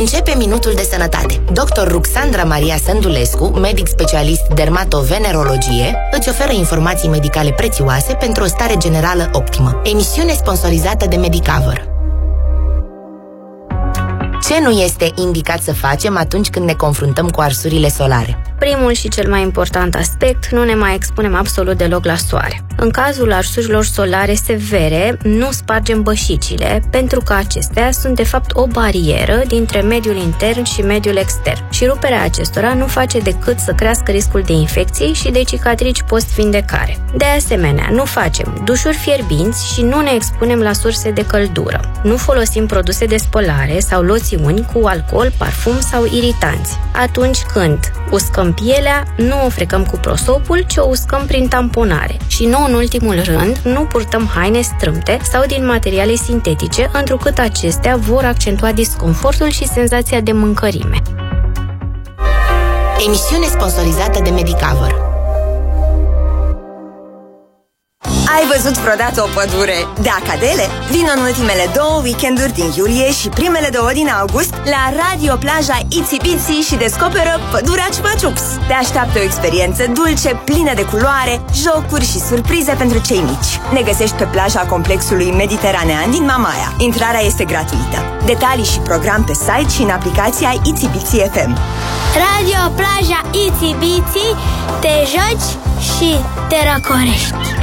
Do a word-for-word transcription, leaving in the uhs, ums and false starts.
Începe Minutul de Sănătate. doctor Ruxandra Maria Sândulescu, medic specialist dermatovenerologie, îți oferă informații medicale prețioase pentru o stare generală optimă. Emisiune sponsorizată de Medicover. Ce nu este indicat să facem atunci când ne confruntăm cu arsurile solare? Primul și cel mai important aspect, nu ne mai expunem absolut deloc la soare. În cazul arsurilor solare severe, nu spargem bășicile, pentru că acestea sunt de fapt o barieră dintre mediul intern și mediul extern. Și ruperea acestora nu face decât să crească riscul de infecții și de cicatrici post-vindecare. De asemenea, nu facem dușuri fierbinți și nu ne expunem la surse de căldură. Nu folosim produse de spălare sau loțiuni cu alcool, parfum sau iritanți. Atunci când uscăm pielea, nu o frecăm cu prosopul, ci o uscăm prin tamponare. Și nu în ultimul rând, nu purtăm haine strâmte sau din materiale sintetice, întrucât acestea vor accentua disconfortul și senzația de mâncărime. Emisiune sponsorizată de Medicover. Ai văzut vreodată o pădure de acadele? Vino în ultimele două weekenduri din iulie și primele două din august la Radio Plaja Itsy Bitsy și descoperă pădurea Chupa Chups. Te așteaptă o experiență dulce, plină de culoare, jocuri și surprize pentru cei mici. Ne găsești pe plaja complexului mediteranean din Mamaia. Intrarea este gratuită. Detalii și program pe site și în aplicația Itsy Bitsy F M. Radio Plaja Itsy Bitsy, te joci și te răcorești.